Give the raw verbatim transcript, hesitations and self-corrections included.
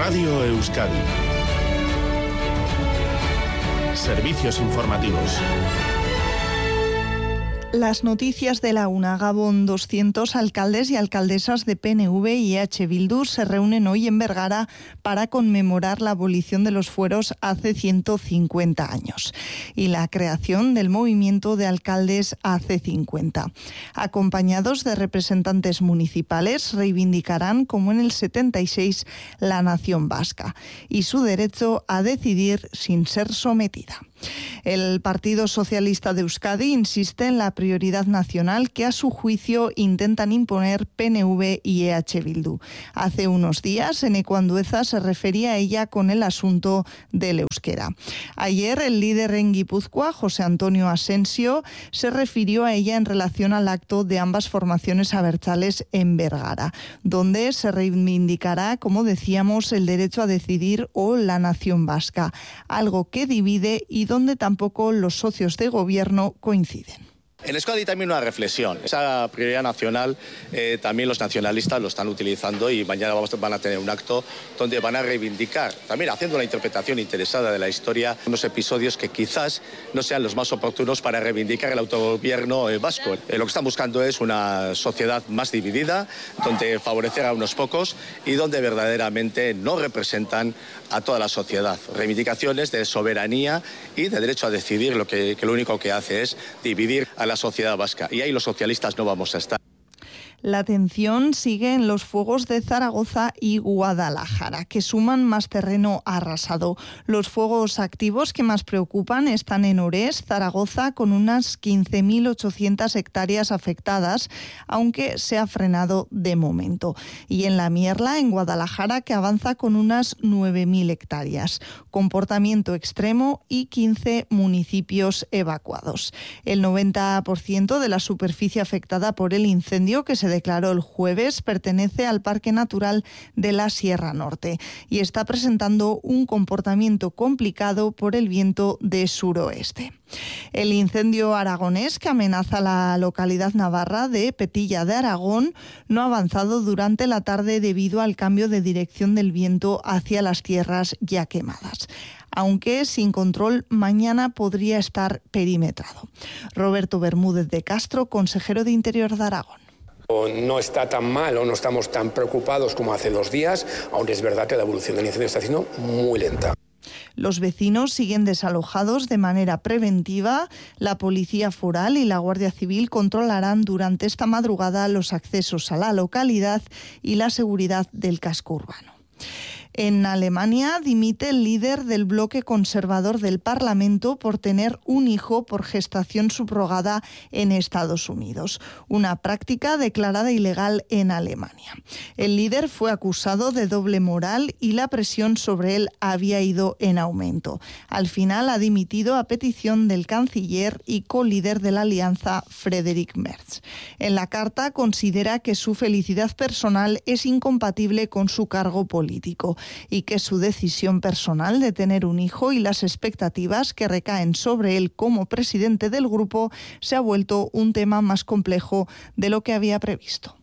Radio Euskadi. Servicios informativos. Las noticias de la una. Gabón. doscientos alcaldes y alcaldesas de P N V y E H Bildu se reúnen hoy en Bergara para conmemorar la abolición de los fueros hace ciento cincuenta años y la creación del movimiento de alcaldes hace cincuenta. Acompañados de representantes municipales, reivindicarán, como en el setenta y seis, la nación vasca y su derecho a decidir sin ser sometida. El Partido Socialista de Euskadi insiste en la prioridad nacional que a su juicio intentan imponer P N V y E H Bildu. Hace unos días, Eneko Andueza se refería a ella con el asunto del euskera. Ayer, el líder en Guipúzcoa, José Antonio Asensio, se refirió a ella en relación al acto de ambas formaciones abertzales en Bergara, donde se reivindicará, como decíamos, el derecho a decidir o la nación vasca, algo que divide y donde tampoco los socios de gobierno coinciden. En Euskadi también una reflexión. Esa prioridad nacional eh, también los nacionalistas lo están utilizando y mañana vamos, van a tener un acto donde van a reivindicar, también haciendo una interpretación interesada de la historia, unos episodios que quizás no sean los más oportunos para reivindicar el autogobierno eh, vasco. Eh, lo que están buscando es una sociedad más dividida, donde favorecer a unos pocos y donde verdaderamente no representan a toda la sociedad. Reivindicaciones de soberanía y de derecho a decidir, lo que, que lo único que hace es dividir a la sociedad vasca, y ahí los socialistas no vamos a estar. La tensión sigue en los fuegos de Zaragoza y Guadalajara, que suman más terreno arrasado. Los fuegos activos que más preocupan están en Orés, Zaragoza, con unas quince mil ochocientas hectáreas afectadas, aunque se ha frenado de momento. Y en La Mierla, en Guadalajara, que avanza con unas nueve mil hectáreas. Comportamiento extremo y quince municipios evacuados. El noventa por ciento de la superficie afectada por el incendio que se declaró el jueves pertenece al Parque Natural de la Sierra Norte y está presentando un comportamiento complicado por el viento de suroeste. El incendio aragonés que amenaza la localidad navarra de Petilla de Aragón no ha avanzado durante la tarde debido al cambio de dirección del viento hacia las tierras ya quemadas, aunque sin control mañana podría estar perimetrado. Roberto Bermúdez de Castro, consejero de Interior de Aragón. No está tan mal o no estamos tan preocupados como hace dos días, aunque es verdad que la evolución del incendio está siendo muy lenta. Los vecinos siguen desalojados de manera preventiva. La Policía Foral y la Guardia Civil controlarán durante esta madrugada los accesos a la localidad y la seguridad del casco urbano. En Alemania dimite el líder del bloque conservador del Parlamento por tener un hijo por gestación subrogada en Estados Unidos, una práctica declarada ilegal en Alemania. El líder fue acusado de doble moral y la presión sobre él había ido en aumento. Al final ha dimitido a petición del canciller y colíder de la alianza, Friedrich Merz. En la carta considera que su felicidad personal es incompatible con su cargo político y que su decisión personal de tener un hijo y las expectativas que recaen sobre él como presidente del grupo se ha vuelto un tema más complejo de lo que había previsto.